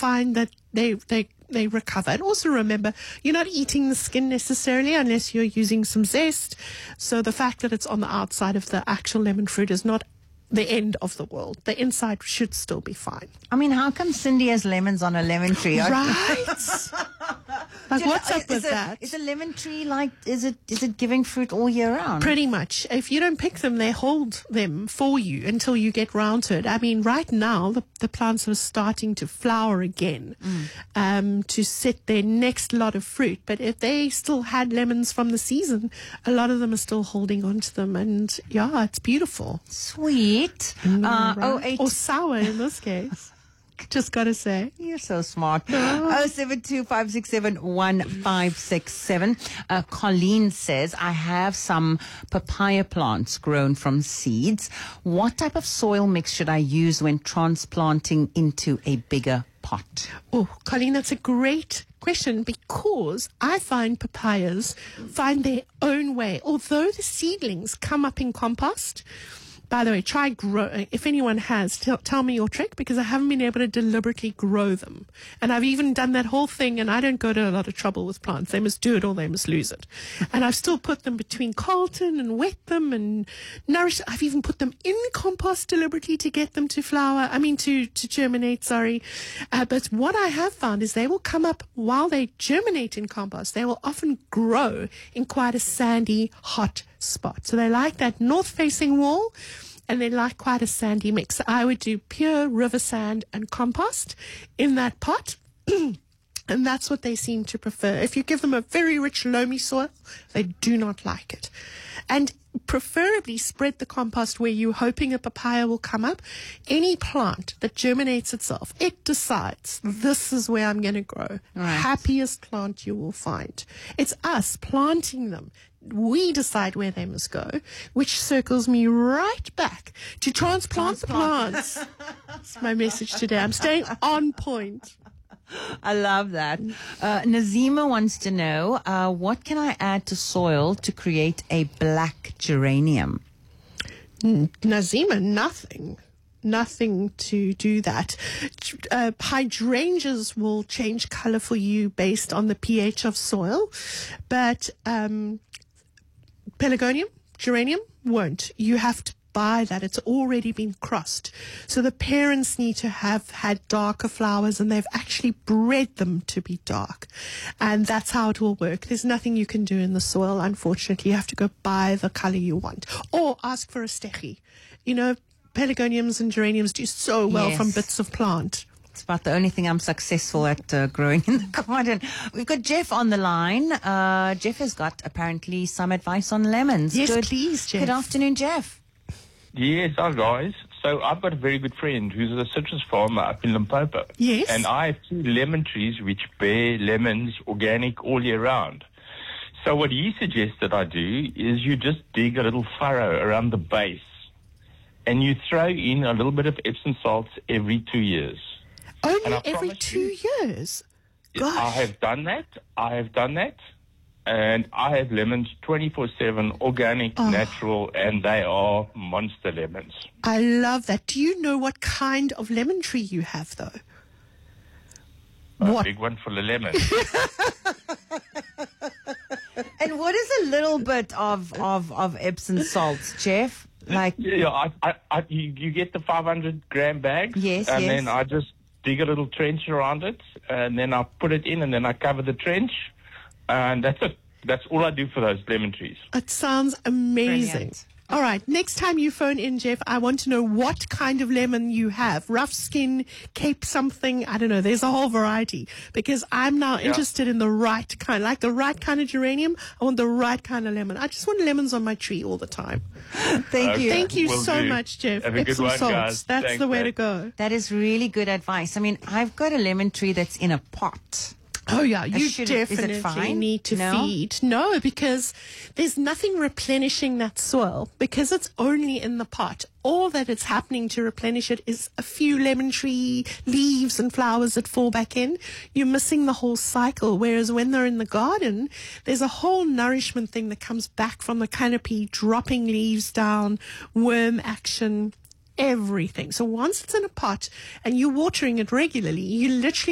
find that they recover. And also remember, you're not eating the skin necessarily unless you're using some zest. So the fact that it's on the outside of the actual lemon fruit is not the end of the world. The inside should still be fine. I mean, how come Cindy has lemons on a lemon tree? Right? Like, what's up with that? Is a lemon tree like, is it giving fruit all year round? Pretty much. If you don't pick them, they hold them for you until you get round to it. I mean, right now, the plants are starting to flower again to set their next lot of fruit. But if they still had lemons from the season, a lot of them are still holding on to them. And yeah, it's beautiful. Sweet. Right? Or sour in this case. Just got to say. You're so smart. 072-567-1567. Colleen says, I have some papaya plants grown from seeds. What type of soil mix should I use when transplanting into a bigger pot? Oh, Colleen, that's a great question, because I find papayas find their own way. Although the seedlings come up in compost. By the way, try grow. If anyone has, tell me your trick, because I haven't been able to deliberately grow them. And I've even done that whole thing, and I don't go to a lot of trouble with plants. They must do it or they must lose it. And I've still put them between Carlton and wet them and nourish. I've even put them in compost deliberately to get them to flower. I mean, to germinate, sorry. But what I have found is they will come up while they germinate in compost. They will often grow in quite a sandy, hot spot. So they like that north-facing wall, and they like quite a sandy mix. So I would do pure river sand and compost in that pot. And that's what they seem to prefer. If you give them a very rich loamy soil, they do not like it. And preferably spread the compost where you're hoping a papaya will come up. Any plant that germinates itself, it decides, this is where I'm going to grow. Right. Happiest plant you will find. It's us planting them. We decide where they must go, which circles me right back to transplant the plants. That's my message today. I'm staying on point. I love that. Nazima wants to know, what can I add to soil to create a black geranium? Nazima, nothing. Nothing to do that. Hydrangeas will change color for you based on the pH of soil, but pelargonium, geranium won't. You have to buy that. It's already been crossed. So the parents need to have had darker flowers, and they've actually bred them to be dark. And that's how it will work. There's nothing you can do in the soil, unfortunately. You have to go buy the color you want, or ask for a stechi. You know, pelargoniums and geraniums do so well from bits of plant. It's about the only thing I'm successful at growing in the garden. We've got Jeff on the line. Jeff has got apparently some advice on lemons. Yes, please, Jeff. Good afternoon, Jeff. Yes, hi guys. So I've got a very good friend who's a citrus farmer up in Limpopo. Yes. And I have 2 lemon trees which bear lemons organic all year round. So what he suggested I do is you just dig a little furrow around the base, and you throw in a little bit of Epsom salts every 2 years. Only every 2 years? Gosh. I have done that. And I have lemons 24/7, organic, natural, and they are monster lemons. I love that. Do you know what kind of lemon tree you have, though? A big one full of lemons. And what is a little bit of Epsom salts, Jeff? Like, yeah, you get the 500-gram bag. Yes, and yes. then I just dig a little trench around it, and then I put it in, and then I cover the trench, and that's it. That's all I do for those lemon trees. It sounds amazing. Brilliant. All right, next time you phone in, Jeff, I want to know what kind of lemon you have. Rough skin, Cape something, I don't know. There's a whole variety, because I'm now interested in the right kind, like the right kind of geranium. I want the right kind of lemon. I just want lemons on my tree all the time. Thank you. Thank you Will so do. much, Jeff. Have a good Epsom one, salts. guys. That's Thanks, the way man. to go. That is really good advice. I mean, I've got a lemon tree that's in a pot. Oh, yeah, you Is it definitely fine? need to No? feed. No, because there's nothing replenishing that soil, because it's only in the pot. All that it's happening to replenish it is a few lemon tree leaves and flowers that fall back in. You're missing the whole cycle, whereas when they're in the garden, there's a whole nourishment thing that comes back from the canopy, dropping leaves down, worm action, everything. So once it's in a pot and you're watering it regularly, you literally